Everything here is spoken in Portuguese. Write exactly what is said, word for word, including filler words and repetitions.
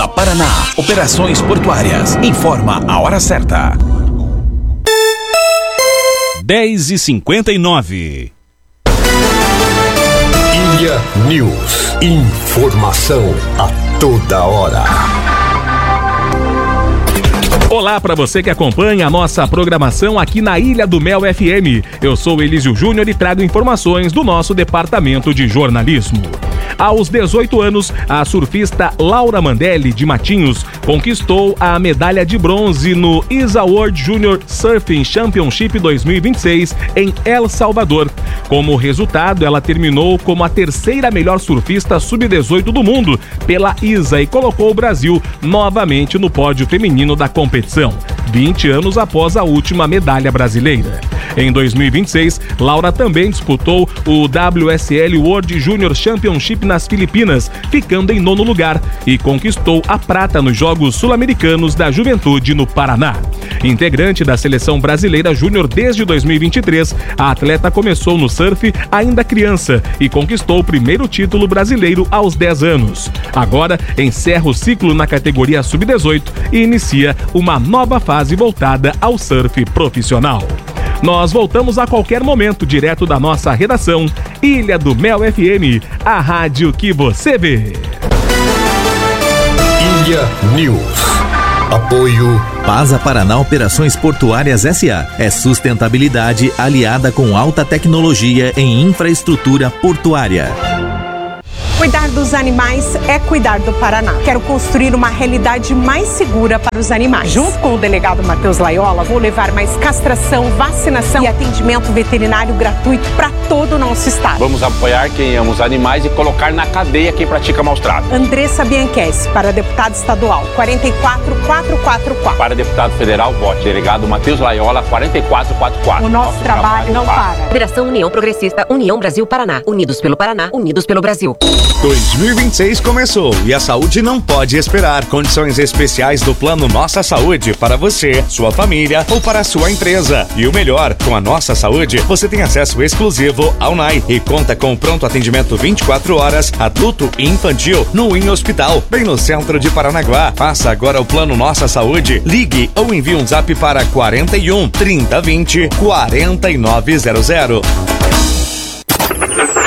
Paza Paraná, operações portuárias. Informa a hora certa. dez e cinquenta e nove. Ilha News. Informação a toda hora. Olá para você que acompanha a nossa programação aqui na Ilha do Mel F M. Eu sou Elísio Júnior e trago informações do nosso departamento de jornalismo. Aos dezoito anos, a surfista Laura Mandelli, de Matinhos, conquistou a medalha de bronze no I S A World Junior Surfing Championship dois mil e vinte e seis em El Salvador. Como resultado, ela terminou como a terceira melhor surfista sub dezoito do mundo pela I S A e colocou o Brasil novamente no pódio feminino da competição, vinte anos após a última medalha brasileira. Em dois mil e vinte e seis, Laura também disputou o W S L World Junior Championship nas Filipinas, ficando em nono lugar, e conquistou a prata nos Jogos Sul-Americanos da Juventude no Paraná. Integrante da seleção brasileira júnior desde dois mil e vinte e três, a atleta começou no surf ainda criança e conquistou o primeiro título brasileiro aos dez anos. Agora encerra o ciclo na categoria sub dezoito e inicia uma nova fase voltada ao surf profissional. Nós voltamos a qualquer momento, direto da nossa redação, Ilha do Mel F M, a rádio que você vê. Ilha News. Apoio Paza Paraná Operações Portuárias S A. É sustentabilidade aliada com alta tecnologia em infraestrutura portuária. Cuidar dos animais é cuidar do Paraná. Quero construir uma realidade mais segura para os animais. Junto com o delegado Matheus Laiola, vou levar mais castração, vacinação e atendimento veterinário gratuito para todo o nosso estado. Vamos apoiar quem ama os animais e colocar na cadeia quem pratica maus tratos. Andressa Bianchessi, para deputado estadual, quatro quatro quatro quatro quatro. Para deputado federal, vote delegado Matheus Laiola, quatro quatro quatro quatro. O nosso, nosso trabalho, trabalho não para. para. Federação União Progressista, União Brasil Paraná. Unidos pelo Paraná, unidos pelo Brasil. dois mil e vinte e seis começou e a saúde não pode esperar. Condições especiais do Plano Nossa Saúde para você, sua família ou para a sua empresa. E o melhor, com a Nossa Saúde, você tem acesso exclusivo ao N A I e conta com pronto atendimento vinte e quatro horas, adulto e infantil, no In Hospital, bem no centro de Paranaguá. Faça agora o Plano Nossa Saúde. Ligue ou envie um zap para quarenta e um, trinta, vinte, quarenta e nove zero zero.